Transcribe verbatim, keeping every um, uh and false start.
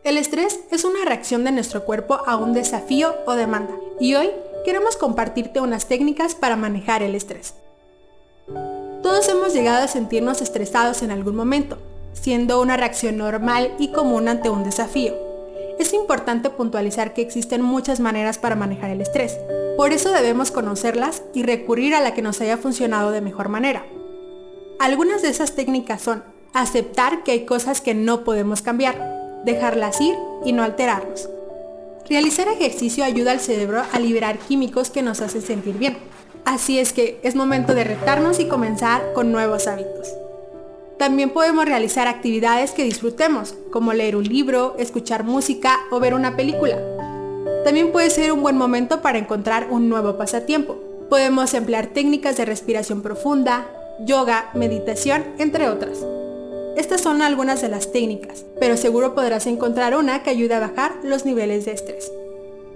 El estrés es una reacción de nuestro cuerpo a un desafío o demanda, y hoy queremos compartirte unas técnicas para manejar el estrés. Todos hemos llegado a sentirnos estresados en algún momento, siendo una reacción normal y común ante un desafío. Es importante puntualizar que existen muchas maneras para manejar el estrés, por eso debemos conocerlas y recurrir a la que nos haya funcionado de mejor manera. Algunas de esas técnicas son aceptar que hay cosas que no podemos cambiar, dejarlas ir y no alterarnos. Realizar ejercicio ayuda al cerebro a liberar químicos que nos hacen sentir bien. Así es que es momento de retarnos y comenzar con nuevos hábitos. También podemos realizar actividades que disfrutemos, como leer un libro, escuchar música o ver una película. También puede ser un buen momento para encontrar un nuevo pasatiempo. Podemos emplear técnicas de respiración profunda, yoga, meditación, entre otras. Estas son algunas de las técnicas, pero seguro podrás encontrar una que ayude a bajar los niveles de estrés.